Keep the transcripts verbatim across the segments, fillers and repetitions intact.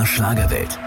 Schlagerwelt.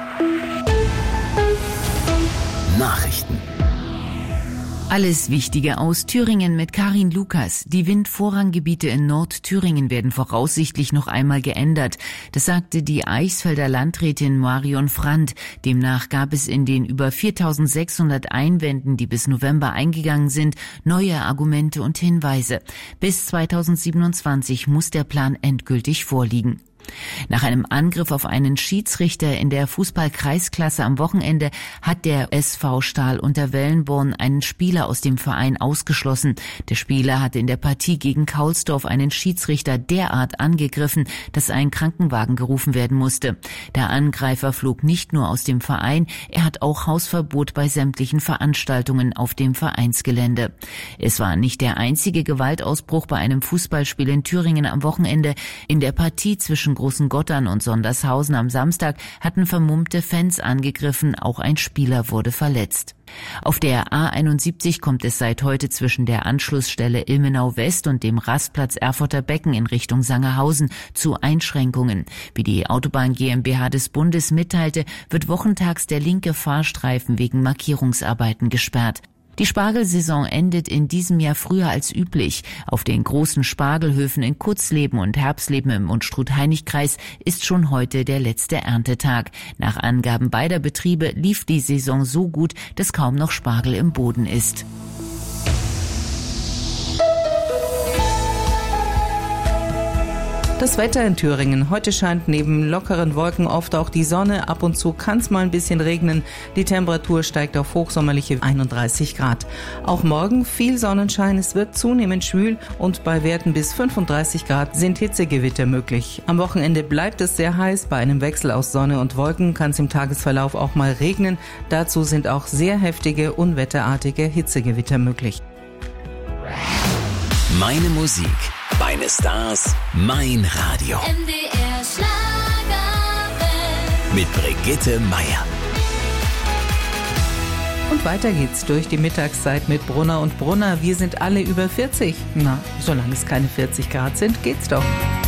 Nachrichten. Alles Wichtige aus Thüringen mit Karin Lukas. Die Windvorranggebiete in Nordthüringen werden voraussichtlich noch einmal geändert. Das sagte die Eichsfelder Landrätin Marion Frandt. Demnach gab es in den über viertausendsechshundert Einwänden, die bis November eingegangen sind, neue Argumente und Hinweise. Bis zweitausendsiebenundzwanzig muss der Plan endgültig vorliegen. Nach einem Angriff auf einen Schiedsrichter in der Fußball-Kreisklasse am Wochenende hat der S V Stahl Unterwellenborn einen Spieler aus dem Verein ausgeschlossen. Der Spieler hatte in der Partie gegen Kaulsdorf einen Schiedsrichter derart angegriffen, dass ein Krankenwagen gerufen werden musste. Der Angreifer flog nicht nur aus dem Verein, er hat auch Hausverbot bei sämtlichen Veranstaltungen auf dem Vereinsgelände. Es war nicht der einzige Gewaltausbruch bei einem Fußballspiel in Thüringen am Wochenende. In der Partie zwischen Großen Gottern und Sondershausen am Samstag hatten vermummte Fans angegriffen, auch ein Spieler wurde verletzt. Auf der A einundsiebzig kommt es seit heute zwischen der Anschlussstelle Ilmenau West und dem Rastplatz Erfurter Becken in Richtung Sangerhausen zu Einschränkungen. Wie die Autobahn GmbH des Bundes mitteilte, wird wochentags der linke Fahrstreifen wegen Markierungsarbeiten gesperrt. Die Spargelsaison endet in diesem Jahr früher als üblich. Auf den großen Spargelhöfen in Kutzleben und Herbsleben im Unstrut-Hainich-Kreis ist schon heute der letzte Erntetag. Nach Angaben beider Betriebe lief die Saison so gut, dass kaum noch Spargel im Boden ist. Das Wetter in Thüringen. Heute scheint neben lockeren Wolken oft auch die Sonne. Ab und zu kann es mal ein bisschen regnen. Die Temperatur steigt auf hochsommerliche einunddreißig Grad. Auch morgen viel Sonnenschein. Es wird zunehmend schwül und bei Werten bis fünfunddreißig Grad sind Hitzegewitter möglich. Am Wochenende bleibt es sehr heiß. Bei einem Wechsel aus Sonne und Wolken kann es im Tagesverlauf auch mal regnen. Dazu sind auch sehr heftige, unwetterartige Hitzegewitter möglich. Meine Musik, meine Stars, mein Radio. M D R Schlagerwelt. Mit Brigitte Meier. Und weiter geht's durch die Mittagszeit mit Brunner und Brunner. Wir sind alle über vierzig. Na, solange es keine vierzig Grad sind, geht's doch.